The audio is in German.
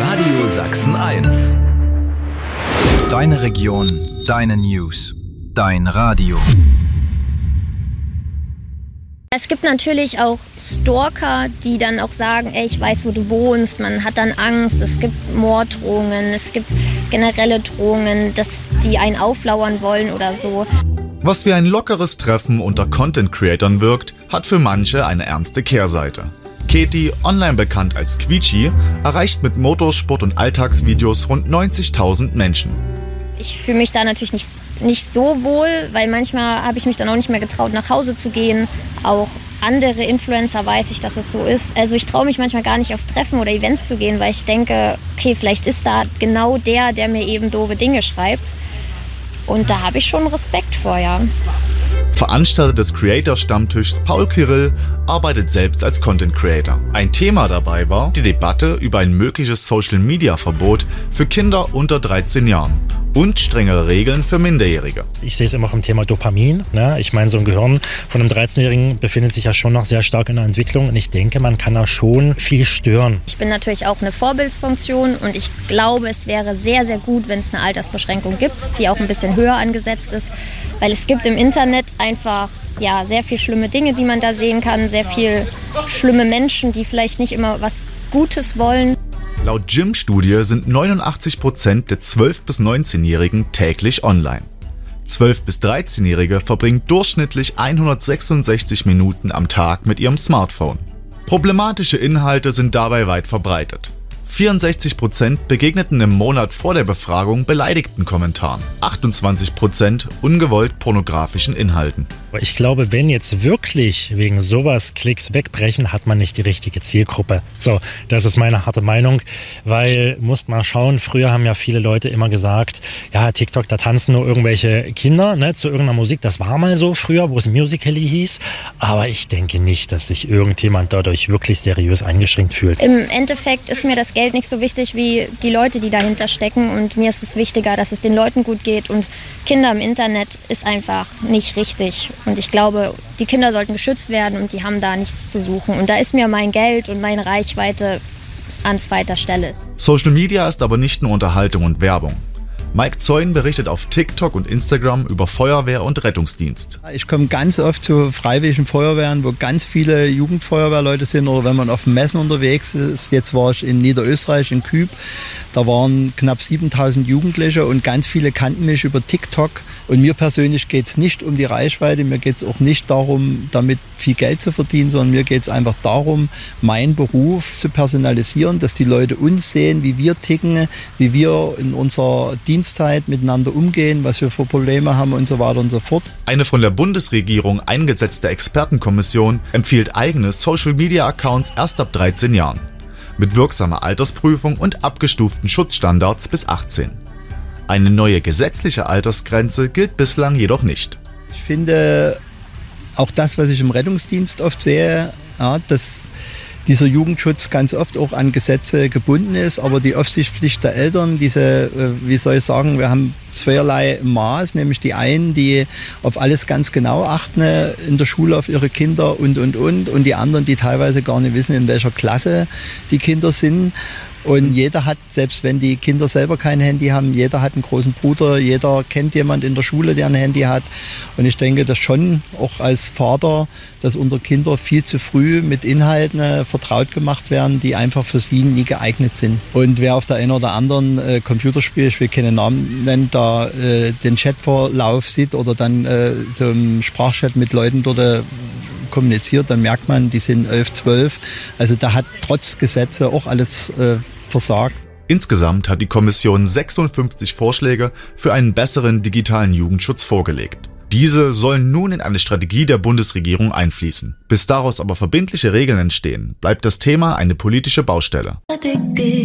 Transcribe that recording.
Radio Sachsen 1. Deine Region, deine News, dein Radio. Es gibt natürlich auch Stalker, die dann auch sagen, ey, ich weiß, wo du wohnst. Man hat dann Angst. Es gibt Morddrohungen, es gibt generelle Drohungen, dass die einen auflauern wollen oder so. Was wie ein lockeres Treffen unter Content-Creatern wirkt, hat für manche eine ernste Kehrseite. Katie, online bekannt als Quietschi, erreicht mit Motorsport- und Alltagsvideos rund 90.000 Menschen. Ich fühle mich da natürlich nicht so wohl, weil manchmal habe ich mich dann auch nicht mehr getraut, nach Hause zu gehen. Auch andere Influencer weiß ich, dass es so ist. Also ich traue mich manchmal gar nicht auf Treffen oder Events zu gehen, weil ich denke, okay, vielleicht ist da genau der mir eben doofe Dinge schreibt. Und da habe ich schon Respekt vor, ja. Veranstalter des Creator-Stammtischs Paul Kyrill arbeitet selbst als Content-Creator. Ein Thema dabei war die Debatte über ein mögliches Social-Media-Verbot für Kinder unter 13 Jahren und strengere Regeln für Minderjährige. Ich sehe es immer im Thema Dopamin. Ne? Ich meine, so ein Gehirn von einem 13-Jährigen befindet sich ja schon noch sehr stark in der Entwicklung. Und ich denke, man kann da schon viel stören. Ich bin natürlich auch eine Vorbildsfunktion und ich glaube, es wäre sehr, sehr gut, wenn es eine Altersbeschränkung gibt, die auch ein bisschen höher angesetzt ist. Weil es gibt im Internet einfach sehr viel schlimme Dinge, die man da sehen kann. Sehr viel schlimme Menschen, die vielleicht nicht immer was Gutes wollen. Laut Gym-Studie sind 89% der 12- bis 19-Jährigen täglich online. 12- bis 13-Jährige verbringen durchschnittlich 166 Minuten am Tag mit ihrem Smartphone. Problematische Inhalte sind dabei weit verbreitet. 64% begegneten im Monat vor der Befragung beleidigten Kommentaren, 28% ungewollt pornografischen Inhalten. Ich glaube, wenn jetzt wirklich wegen sowas Klicks wegbrechen, hat man nicht die richtige Zielgruppe. So, das ist meine harte Meinung, weil, musst mal schauen, früher haben ja viele Leute immer gesagt, ja, TikTok, da tanzen nur irgendwelche Kinder, ne, zu irgendeiner Musik. Das war mal so früher, wo es Musical.ly hieß, aber ich denke nicht, dass sich irgendjemand dadurch wirklich seriös eingeschränkt fühlt. Im Endeffekt ist mir das Geld nicht so wichtig wie die Leute, die dahinter stecken, und mir ist es wichtiger, dass es den Leuten gut geht, und Kinder im Internet ist einfach nicht richtig. Und ich glaube, die Kinder sollten geschützt werden und die haben da nichts zu suchen. Und da ist mir mein Geld und meine Reichweite an zweiter Stelle. Social Media ist aber nicht nur Unterhaltung und Werbung. Mike Zeun berichtet auf TikTok und Instagram über Feuerwehr und Rettungsdienst. Ich komme ganz oft zu freiwilligen Feuerwehren, wo ganz viele Jugendfeuerwehrleute sind, oder wenn man auf Messen unterwegs ist. Jetzt war ich in Niederösterreich, in Küb. Da waren knapp 7.000 Jugendliche und ganz viele kannten mich über TikTok. Und mir persönlich geht es nicht um die Reichweite, mir geht es auch nicht darum, damit viel Geld zu verdienen, sondern mir geht es einfach darum, meinen Beruf zu personalisieren, dass die Leute uns sehen, wie wir ticken, wie wir in unserer Dienstzeit miteinander umgehen, was wir für Probleme haben und so weiter und so fort. Eine von der Bundesregierung eingesetzte Expertenkommission empfiehlt eigene Social-Media-Accounts erst ab 13 Jahren. Mit wirksamer Altersprüfung und abgestuften Schutzstandards bis 18. Eine neue gesetzliche Altersgrenze gilt bislang jedoch nicht. Ich finde auch das, was ich im Rettungsdienst oft sehe, dass dieser Jugendschutz ganz oft auch an Gesetze gebunden ist, aber die Aufsichtspflicht der Eltern, wir haben zweierlei Maß, nämlich die einen, die auf alles ganz genau achten in der Schule auf ihre Kinder und die anderen, die teilweise gar nicht wissen, in welcher Klasse die Kinder sind. Und jeder hat, selbst wenn die Kinder selber kein Handy haben, jeder hat einen großen Bruder, jeder kennt jemand in der Schule, der ein Handy hat. Und ich denke, dass schon auch als Vater, dass unsere Kinder viel zu früh mit Inhalten vertraut gemacht werden, die einfach für sie nie geeignet sind. Und wer auf der einen oder anderen Computerspiel, ich will keine Namen nennen, da den Chatverlauf sieht oder dann so im Sprachchat mit Leuten dort kommuniziert, dann merkt man, die sind 11, 12. Also da hat trotz Gesetze auch alles versagt. Insgesamt hat die Kommission 56 Vorschläge für einen besseren digitalen Jugendschutz vorgelegt. Diese sollen nun in eine Strategie der Bundesregierung einfließen. Bis daraus aber verbindliche Regeln entstehen, bleibt das Thema eine politische Baustelle.